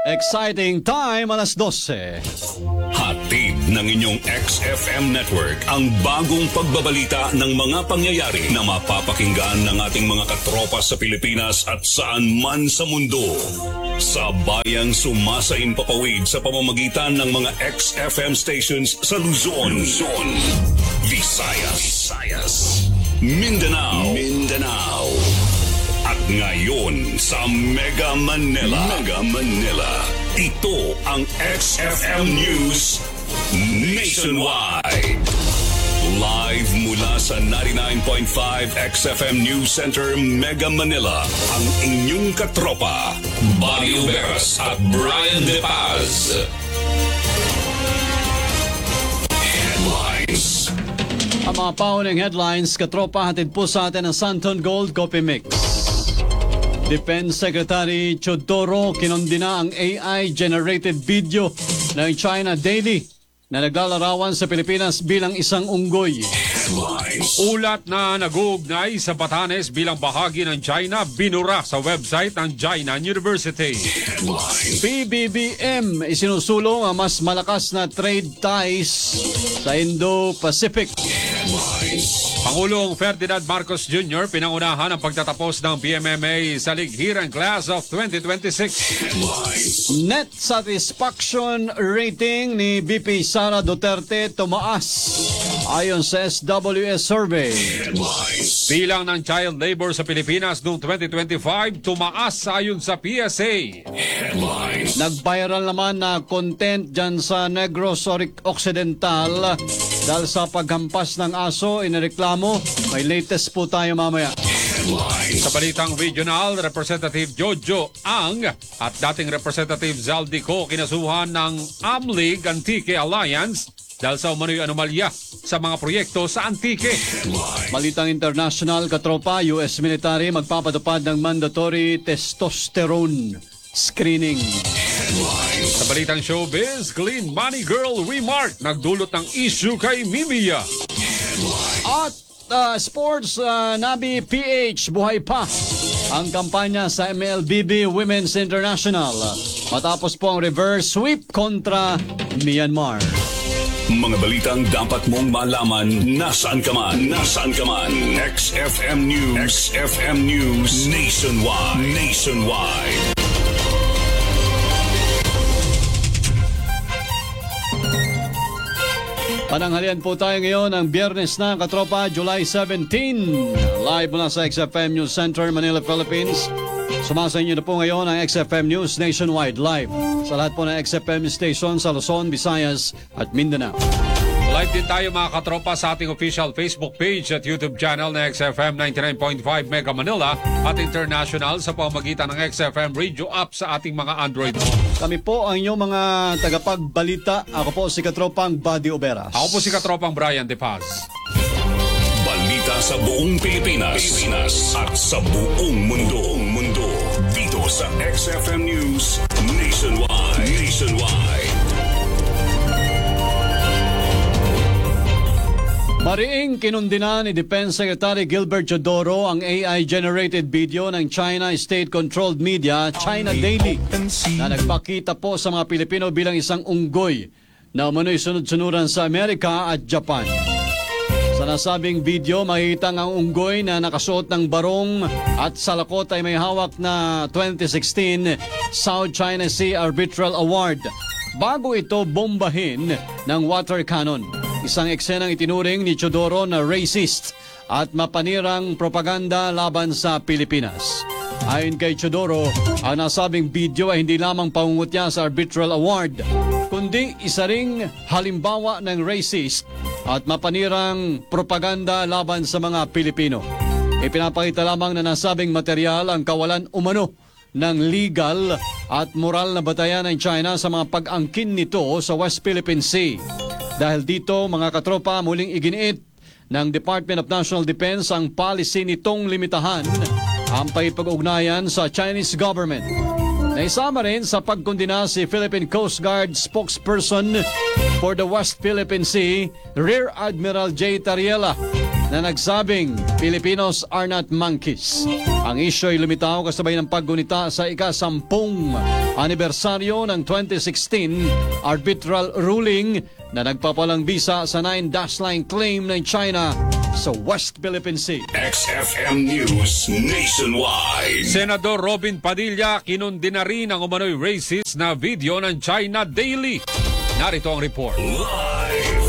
Exciting time, alas 12. Hatid ng inyong XFM Network ang bagong pagbabalita ng mga pangyayari na mapapakinggan ng ating mga katropa sa Pilipinas at saan man sa mundo. Sa bayang sumasaimpapawid sa pamamagitan ng mga XFM stations sa Luzon, Visayas, Mindanao, at ngayon sa Mega Manila. Ito ang XFM News Nationwide. Live mula sa 99.5 XFM News Center, Mega Manila, ang inyong katropa, Bobby Uberas at Brian De Paz. Headlines. Ang mga paunang headlines, katropa, hatid po sa atin ang Santon Gold Coffee Mix. Defense Secretary Chodoro kinondina ang AI-generated video ng China Daily na naglalarawan sa Pilipinas bilang isang unggoy. Ulat na nag-uugnay sa Batanes bilang bahagi ng China binura sa website ng Jinan University. PBBM isinusulong ang mas malakas na trade ties sa Indo-Pacific. Pangulong Ferdinand Marcos Jr. pinangunahan ang pagtatapos ng PMMA sa Lighirang Class of 2026. Net satisfaction rating ni VP Sara Duterte tumaas ayon sa SWS survey. Bilang ng child labor sa Pilipinas noong 2025 tumaas ayon sa PSA. Nag-viral naman na content dyan sa Negros Occidental dahil sa paghampas ng aso, inireklamo. May latest po tayo mamaya. Sa balitang regional, Representative Jojo Ang at dating Representative Zaldico kinasuhan ng AMLIG Antique Alliance dahil sa umano'y anomalya sa mga proyekto sa Antique. Balitang international, katropa, US military magpapatupad ng mandatory testosterone screening. Sa balitang showbiz, Clean Money Girl remark nagdulot ng issue kay Mimia. At sports, Nabi PH, buhay pa ang kampanya sa MLBB Women's International matapos po ang reverse sweep kontra Myanmar. Mga balitang dapat mong malaman nasaan ka man. XFM News Nationwide. Pananghalian po tayo ngayon ng Biyernes na, katropa, July 17. Live mula sa XFM News Center, Manila, Philippines. Sumasa inyo na po ngayon ang XFM News Nationwide Live sa lahat po ng XFM station sa Luzon, Visayas at Mindanao. Live din tayo mga katropa sa ating official Facebook page at YouTube channel na XFM 99.5 Mega Manila at international sa pamamagitan ng XFM Radio app sa ating mga Android phone. Kami po ang inyong mga tagapagbalita. Ako po si katropang Bobby Uberas. Ako po si katropang Brian De Paz. Balita sa buong Pilipinas at sa buong mundo. Dito sa XFM News Nationwide. Mariing kinundina ni Defense Secretary Gilbert Chodoro ang AI-generated video ng China state-controlled media, China Daily, na nagpakita po sa mga Pilipino bilang isang unggoy na umano'y sunod-sunuran sa Amerika at Japan. Sa nasabing video, makikita ang unggoy na nakasuot ng barong at sa lakot ay may hawak na 2016 South China Sea Arbitral Award bago ito bombahin ng water cannon. Isang eksenang itinuring ni Chodoro na racist at mapanirang propaganda laban sa Pilipinas. Ayon kay Chodoro, ang nasabing video ay hindi lamang pangungutya sa Arbitral Award, kundi isa ring halimbawa ng racist at mapanirang propaganda laban sa mga Pilipino. Ipinapakita lamang na nasabing material ang kawalan umano ng legal at moral na batayan ng China sa mga pag-angkin nito sa West Philippine Sea. Dahil dito, mga katropa, muling iginiit ng Department of National Defense ang policy nitong limitahan ang pakikipag-ugnayan sa Chinese government. Naisama rin sa pagkondina si Philippine Coast Guard spokesperson for the West Philippine Sea, Rear Admiral J. Tariela, na nagsabing Filipinos are not monkeys. Ang isyu ay lumitaw kasabay ng paggunita sa ika-10 anibersaryo ng 2016 arbitral ruling na nagpapalang bisa sa 9-dash line claim ng China sa West Philippine Sea. XFM News Nationwide. Senador Robin Padilla kinundi na rin ang umano'y racist na video ng China Daily. Narito ang report. Live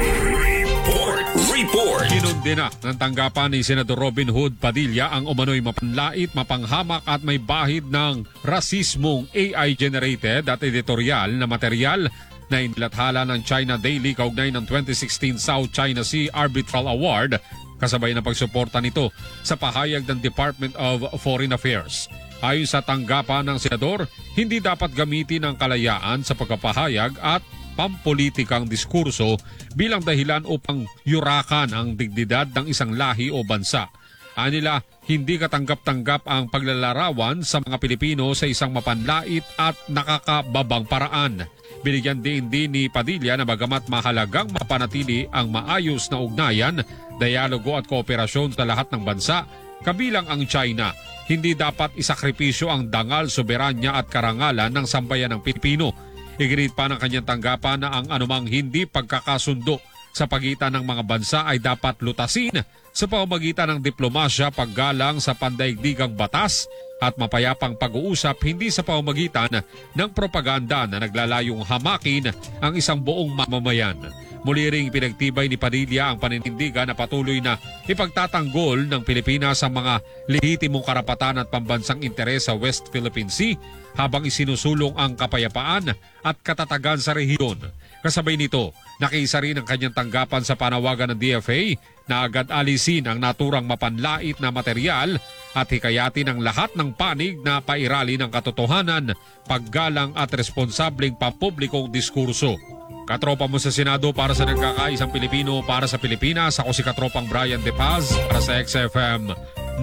report. Kinundi na ng tanggapan ni Senador Robin Hood Padilla ang umano'y mapanlait, mapanghamak at may bahid ng rasismong AI-generated at editorial na material na inilathala ng China Daily kaugnay ng 2016 South China Sea Arbitral Award kasabay ng pagsuporta nito sa pahayag ng Department of Foreign Affairs. Ayon sa tanggapan ng senador, hindi dapat gamitin ang kalayaan sa pagpapahayag at pampolitikang diskurso bilang dahilan upang yurakan ang dignidad ng isang lahi o bansa. Anila, hindi katanggap-tanggap ang paglalarawan sa mga Pilipino sa isang mapanlait at nakakababang paraan. Binigyan din ni Padilla na bagamat mahalagang mapanatili ang maayos na ugnayan, dialogo at kooperasyon sa lahat ng bansa, kabilang ang China, hindi dapat isakripisyo ang dangal, soberanya at karangalan ng sambayan ng Pilipino. Iginit pa ng kanyang tanggapan na ang anumang hindi pagkakasundo sa pagitan ng mga bansa ay dapat lutasin sa pamamagitan ng diplomasya, paggalang sa pandaigdigang batas at mapayapang pag-uusap, hindi sa pamamagitan ng propaganda na naglalayong hamakin ang isang buong mamamayan. Muli ring pinagtibay ni Padilla ang paninindigan na patuloy na ipagtatanggol ng Pilipinas ang mga lehitimong karapatan at pambansang interes sa West Philippine Sea habang isinusulong ang kapayapaan at katatagan sa rehiyon. Kasabay nito, nakiisa rin ang kanyang tanggapan sa panawagan ng DFA na agad alisin ang naturang mapanlait na material at hikayatin ang lahat ng panig na pairali ng katotohanan, paggalang at responsableng pampublikong diskurso. Katropa mo sa Senado para sa nagkakaisang Pilipino para sa Pilipinas. Ako si Katropang Brian De Paz para sa XFM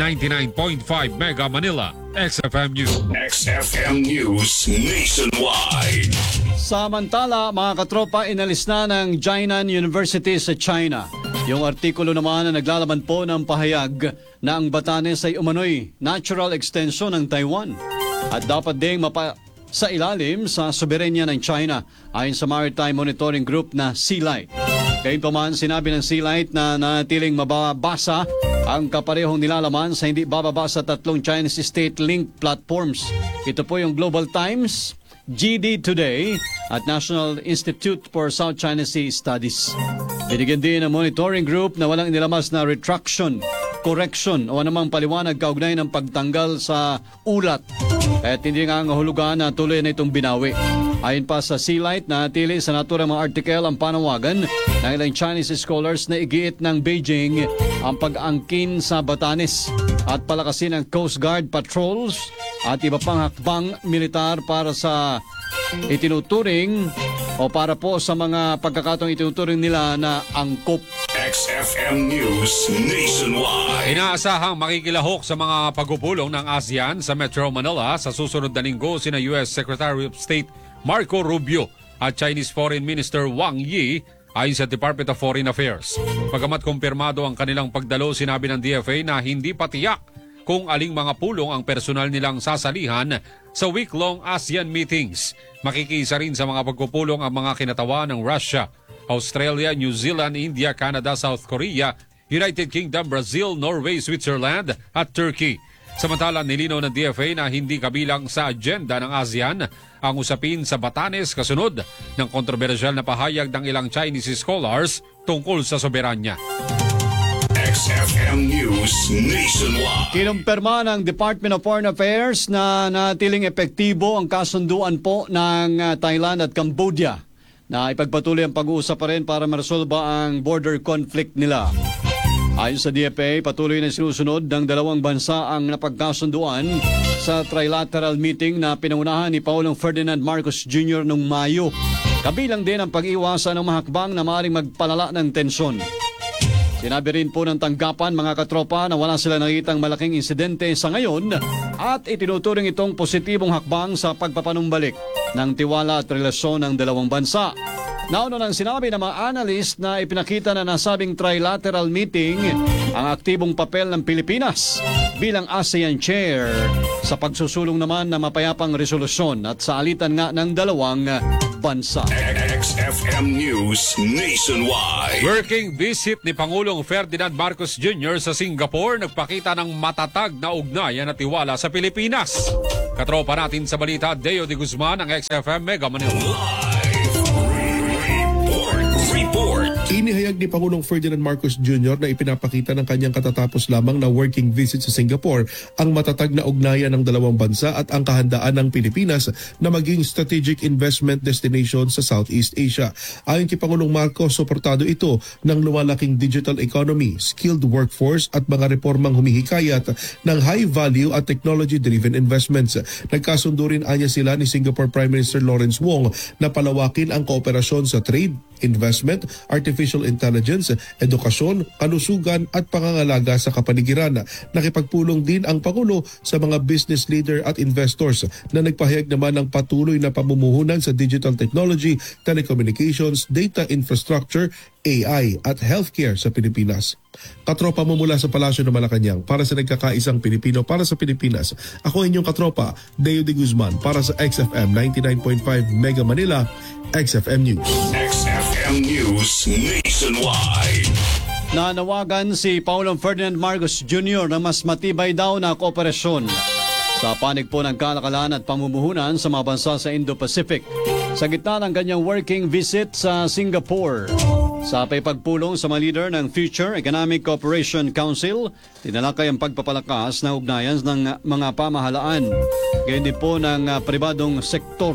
99.5 Mega Manila. XFM News. XFM News Nationwide. Samantala, mga katropa, inalis na ng Jinan University sa China. Yung artikulo naman na naglalaman po ng pahayag na ang Batanes ay umano'y natural extension ng Taiwan at dapat ding sa ilalim sa soberenya ng China ayon sa Maritime Monitoring Group na SeaLight. Gayunpaman, sinabi ng SeaLight na natiling mababasa ang kaparehong nilalaman sa hindi bababa sa 3 Chinese state-linked platforms. Ito po yung Global Times, GD Today at National Institute for South China Sea Studies. Binigyan din ng monitoring group na walang inilamas na retraction, correction o anumang paliwanag kaugnay ng pagtanggal sa ulat. At hindi nga ang hulugan na tuloy na itong binawi. Ayon pa sa SeaLight na tili sa naturang mga article ang panawagan ng ilang Chinese scholars na igiit ng Beijing ang pag-angkin sa Batanes at palakasin ang Coast Guard patrols at iba pang hakbang militar para sa itinuturing o para po sa mga pagkakataong itinuturing nila na angkop. XFM News Nationwide. Inaasahang makikilahok sa mga pagpupulong ng ASEAN sa Metro Manila sa susunod na linggo sina US Secretary of State Marco Rubio at Chinese Foreign Minister Wang Yi ayon sa Department of Foreign Affairs. Pagamat kumpirmado ang kanilang pagdalo, sinabi ng DFA na hindi pa tiyak kung aling mga pulong ang personal nilang sasalihan sa week-long ASEAN meetings. Makikisa rin sa mga pagpupulong ang mga kinatawa ng Russia, Australia, New Zealand, India, Canada, South Korea, United Kingdom, Brazil, Norway, Switzerland at Turkey. Samantala, nilinaw ng DFA na hindi kabilang sa agenda ng ASEAN ang usapin sa Batanes kasunod ng kontrobersyal na pahayag ng ilang Chinese scholars tungkol sa soberanya. XFM News Nationwide. Kinumpirma ng Department of Foreign Affairs na natiling epektibo ang kasunduan po ng Thailand at Cambodia na ipagpatuloy ang pag-uusap pa rin para maresolba ang border conflict nila. Ayon sa DFA, patuloy na sinusunod ng dalawang bansa ang napagkasunduan sa trilateral meeting na pinangunahan ni Pangulong Ferdinand Marcos Jr. noong Mayo. Kabilang din ang pag-iwasan ng mahakbang na maaaring magpalala ng tensyon. Sinabi rin po ng tanggapan mga katropa na wala sila nakitang malaking insidente sa ngayon at itinuturing itong positibong hakbang sa pagpapanumbalik ng tiwala at relasyon ng dalawang bansa. Nauna nang sinabi ng mga analyst na ipinakita na nasabing trilateral meeting ang aktibong papel ng Pilipinas bilang ASEAN chair sa pagsusulong naman ng mapayapang resolusyon at sa alitan nga ng dalawang bansa. XFM News Nationwide. Working visit ni Pangulong Ferdinand Marcos Jr. sa Singapore nagpakita ng matatag na ugnayan at tiwala sa Pilipinas. Katropa natin sa balita, Deo de Guzman ng XFM Mega Manila. Report. Inihayag ni Pangulong Ferdinand Marcos Jr. na ipinapakita ng kanyang katatapos lamang na working visit sa Singapore ang matatag na ugnayan ng dalawang bansa at ang kahandaan ng Pilipinas na maging strategic investment destination sa Southeast Asia. Ayon kay Pangulong Marcos, suportado ito ng lumalaking digital economy, skilled workforce at mga reformang humihikayat ng high value at technology-driven investments. Nagkasundo rin anya sila ni Singapore Prime Minister Lawrence Wong na palawakin ang kooperasyon sa trade, investment, artificial intelligence, edukasyon, kalusugan at pangangalaga sa kapaligiran. Nakipagpulong din ang Pangulo sa mga business leader at investors na nagpahayag naman ng patuloy na pamumuhunan sa digital technology, telecommunications, data infrastructure, AI at healthcare sa Pilipinas. Katropa mo mula sa Palasyo ng Malacanang para sa nagkakaisang Pilipino para sa Pilipinas. Ako inyong katropa, Deo de Guzman para sa XFM 99.5 Mega Manila, XFM News. XFM News Nationwide. Nanawagan si Pangulong Ferdinand Marcos Jr. na mas matibay daw na kooperasyon sa panig po ng kalakalan at pamumuhunan sa mga bansa sa Indo-Pacific sa gitna ng kanyang working visit sa Singapore. Sa pagpulong sa mga leader ng Future Economic Cooperation Council, tinalakay ang pagpapalakas ng ugnayan ng mga pamahalaan, gayon din po ng pribadong sektor,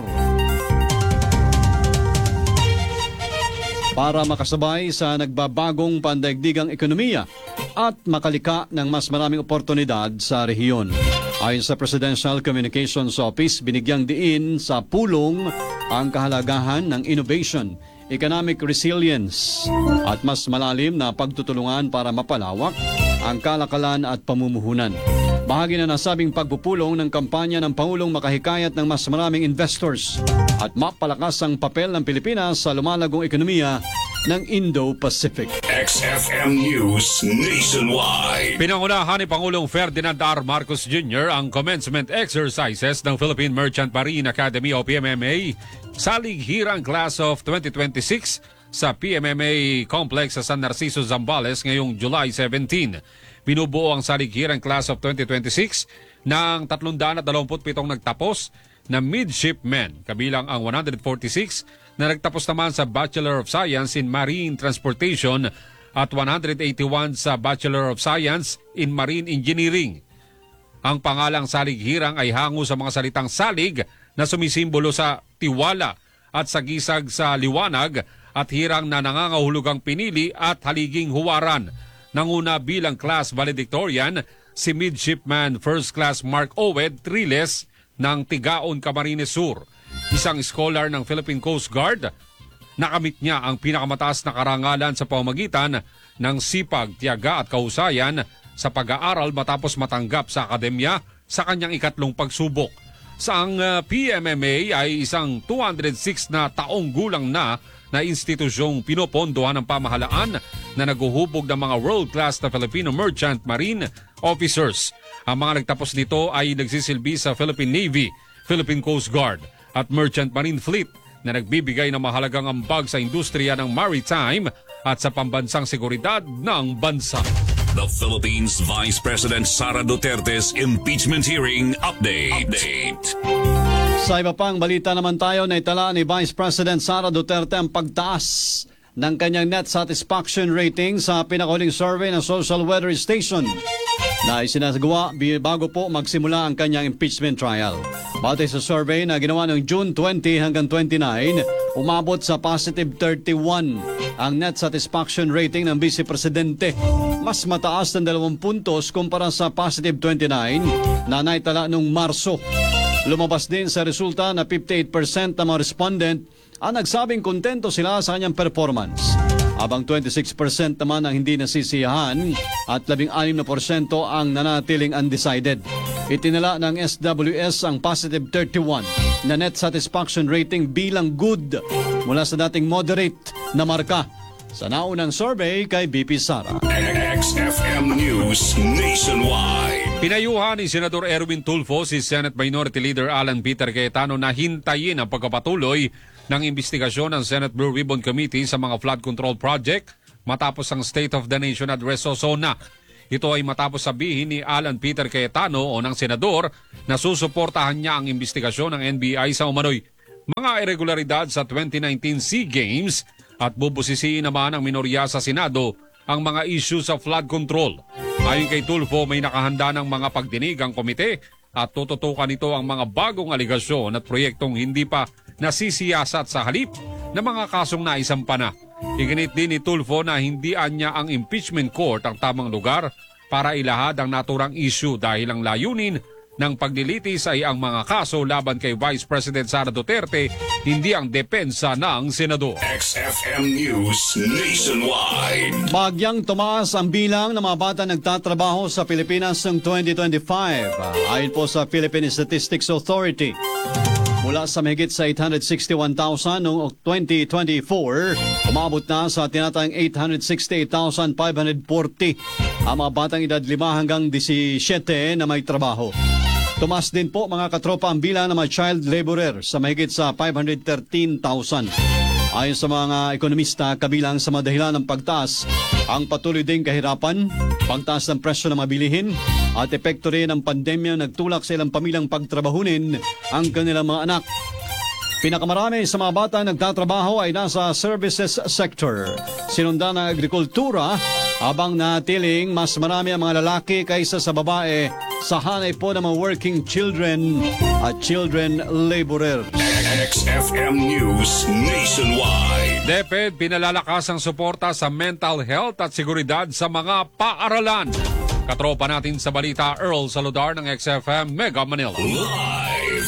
para makasabay sa nagbabagong pandaigdigang ekonomiya at makalika ng mas maraming oportunidad sa rehiyon. Ayon sa Presidential Communications Office, binigyang diin sa pulong ang kahalagahan ng innovation, economic resilience at mas malalim na pagtutulungan para mapalawak ang kalakalan at pamumuhunan. Bahagi na nasabing pagpupulong ng kampanya ng Pangulong makahikayat ng mas maraming investors at mapalakas ang papel ng Pilipinas sa lumalagong ekonomiya ng Indo-Pacific. XFM News Nationwide. Pinangunahan ni Pangulong Ferdinand R. Marcos Jr. ang commencement exercises ng Philippine Merchant Marine Academy o PMMA Salighirang Class of 2026 sa PMMA Complex sa San Narciso, Zambales ngayong July 17. Binubuo ang Salighirang Class of 2026 ng 327 nagtapos na midshipmen, kabilang ang 146 na nagtapos naman sa Bachelor of Science in Marine Transportation at 181 sa Bachelor of Science in Marine Engineering. Ang pangalang Salighirang ay hango sa mga salitang salig na sumisimbolo sa tiwala at sagisag sa liwanag at hirang na nangangahulugang pinili at haliging huwaran. Nanguna bilang class valedictorian si Midshipman First Class Mark Owed Triles ng Tigaon, Camarines Sur. Isang scholar ng Philippine Coast Guard, nakamit niya ang pinakamataas na karangalan sa pamamagitan ng sipag, tiyaga at kahusayan sa pag-aaral matapos matanggap sa akademya sa kanyang ikatlong pagsubok. Sa ang PMMA ay isang 206 na taong gulang na institusyong pinopondohan ng pamahalaan na naguhubog ng mga world-class na Filipino merchant marine officers. Ang mga nagtapos nito ay nagsisilbi sa Philippine Navy, Philippine Coast Guard at Merchant Marine Fleet na nagbibigay ng mahalagang ambag sa industriya ng maritime at sa pambansang seguridad ng bansa. The Philippines Vice President Sara Duterte's impeachment hearing update. Sa iba pang balita naman tayo, na itala ni Vice President Sara Duterte ang pagtaas ng kanyang net satisfaction rating sa pinakahuling survey ng Social Weather Station na isinagawa bago po magsimula ang kanyang impeachment trial. Batay sa survey na ginawa noong June 20 hanggang 29, umabot sa positive 31 ang net satisfaction rating ng Vice Presidente. Mas mataas ng 2 puntos kumpara sa positive 29 na naitala noong Marso. Lumabas din sa resulta na 58% ng mga respondent ang nagsabing kontento sila sa kanyang performance, habang 26% naman ang hindi nasisiyahan at 16% ang nanatiling undecided. Itinala ng SWS ang positive 31 na net satisfaction rating bilang good mula sa dating moderate na marka. Sa naunang survey kay BP Sara. XFM News Nationwide. Pinayuhan ni Senador Erwin Tulfo si Senate Minority Leader Alan Peter Cayetano na hintayin ang pagpapatuloy ng investigasyon ng Senate Blue Ribbon Committee sa mga flood control project matapos ang State of the Nation Address o SONA. Ito ay matapos sabihin ni Alan Peter Cayetano o ng senador na susuportahan niya ang investigasyon ng NBI sa umano'y mga irregularidad sa 2019 SEA Games at bubusisiin naman ng minorya sa Senado ang mga issue sa flood control. Ayon kay Tulfo, may nakahanda ng mga pagdinig ang komite at tututukan nito ang mga bagong aligasyon at proyektong hindi pa nasisiyasat sa halip na mga kasong naisampa na. Iginit din ni Tulfo na hindi anya ang impeachment court ang tamang lugar para ilahad ang naturang issue dahil ang layunin ng paglilitis ay ang mga kaso laban kay Vice President Sara Duterte, hindi ang depensa ng senador. XFM News Nationwide. Bagyang tumaas ang bilang ng mga bata nagtatrabaho sa Pilipinas noong 2025. Ayon po sa Philippine Statistics Authority. Mula sa mahigit sa 861,000 noong 2024, umabot na sa tinatayang 868,540 ang mga batang edad 5 hanggang 17 na may trabaho. Tumaas din po mga katropa ang bilang ng mga child laborer sa mahigit sa 513,000. Ayon sa mga ekonomista, kabilang sa mga dahilan ng pagtaas, ang patuloy ding kahirapan, pagtaas ng presyo ng mabilihin, at epekto rin ng pandemya nagtulak sa ilang pamilyang pagtrabahunin ang kanilang mga anak. Pinakamarami sa mga bata nagtatrabaho ay nasa services sector, sinundan ng agrikultura, habang natiling mas marami ang mga lalaki kaysa sa babae sa hanay po ng mga working children at children laborer. XFM News Nationwide. DepEd pinalalakas ang suporta sa mental health at seguridad sa mga paaralan. Katropa natin sa balita, Earl Saludar ng XFM Mega Manila. Live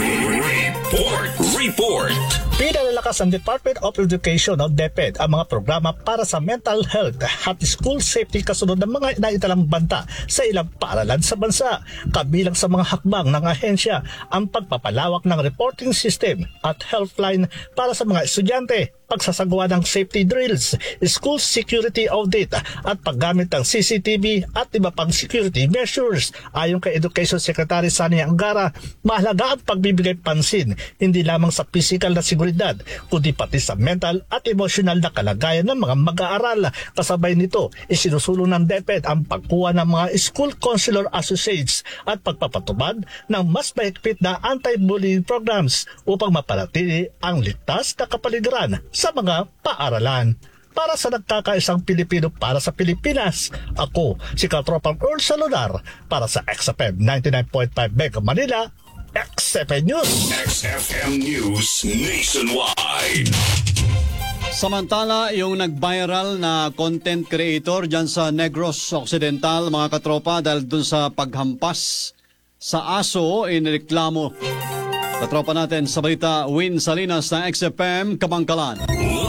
report. Pinalalakas ang Department of Education o DepEd ang mga programa para sa mental health at school safety kasunod ng mga naitalang banta sa ilang paaralan sa bansa. Kabilang sa mga hakbang ng ahensya ang pagpapalawak ng reporting system at helpline para sa mga estudyante, pagsasagawa ng safety drills, school security audit at paggamit ng CCTV at iba pang security measures. Ayon kay Education Secretary Sani Angara, mahalaga ang pagbibigay pansin hindi lamang sa physical na seguridad kundi pati sa mental at emotional na kalagayan ng mga mag-aaral. Kasabay nito, isinusulong ng DepEd ang pagkuha ng mga school counselor associates at pagpapatupad ng mas mahigpit na anti-bullying programs upang mapanatili ang ligtas na kapaligiran sa mga paaralan. Para sa nagkakaisang Pilipino para sa Pilipinas, ako si Katropang Earl Saludar para sa XFM 99.5 Mega Manila, XFM News. XFM News Nationwide. Samantala, yung nag-viral na content creator dyan sa Negros Occidental, mga katropa, dahil dun sa paghampas sa aso, inireklamo. Katropa natin sa balita, Win Salinas ng XFM Kabangkalan.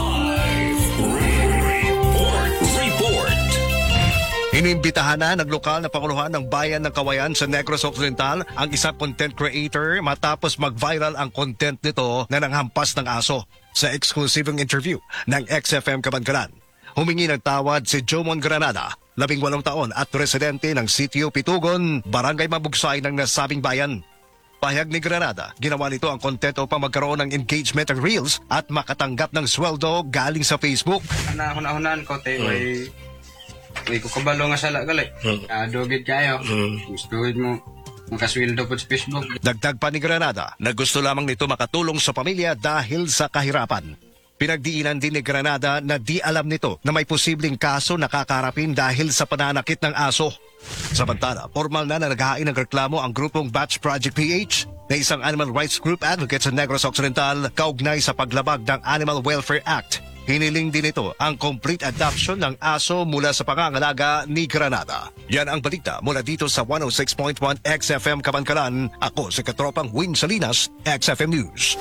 Report. Inimbitahan na ng lokal na Panguluhan ng Bayan ng Kawayan sa Negros Occidental ang isang content creator matapos mag-viral ang content nito na nanghampas ng aso. Sa exclusivong interview ng XFM Kabangkalan, humingi ng tawad si Jomon Granada, 18 taon at residente ng Sitio Pitugon, Barangay Mabugsay ng nasabing bayan. Pahayag ni Granada, ginawa nito ang content upang magkaroon ng engagement ng reels at makatanggap ng sweldo galing sa Facebook. Hunahunaan ko, way ko kabalo nga sala gali. Dogit kayo. Gustuhin mo makasweldo po sa Facebook. Dagdag pa ni Granada na gusto lamang nito makatulong sa pamilya dahil sa kahirapan. Pinagdiinan din ni Granada na di alam nito na may posibleng kaso na kakaharapin dahil sa pananakit ng aso. Samantala, formal na naghahain ng reklamo ang grupong Batch Project PH na isang animal rights group advocate sa Negros Occidental kaugnay sa paglabag ng Animal Welfare Act. Hiniling din ito ang complete adoption ng aso mula sa pangangalaga ni Granada. Yan ang balita mula dito sa 106.1 XFM Kabangkalan. Ako si Katropang Win Salinas, XFM News.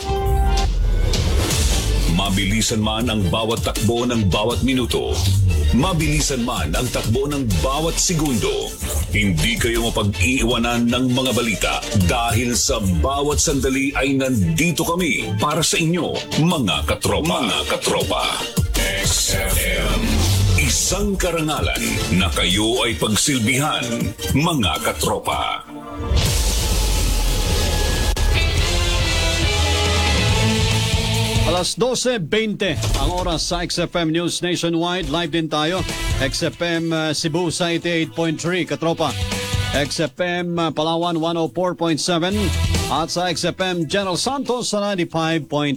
Mabilisan man ang bawat takbo ng bawat minuto. Mabilisan man ang takbo ng bawat segundo. Hindi kayo mapag-iiwanan ng mga balita dahil sa bawat sandali ay nandito kami para sa inyo, mga katropa. Mga katropa. XFM. Isang karangalan na kayo ay pagsilbihan, mga katropa. Alas 12:20 ang oras sa XFM News Nationwide. Live din tayo. XFM Cebu sa 88.3, katropa. XFM Palawan 104.7 at sa XFM General Santos sa 95.9.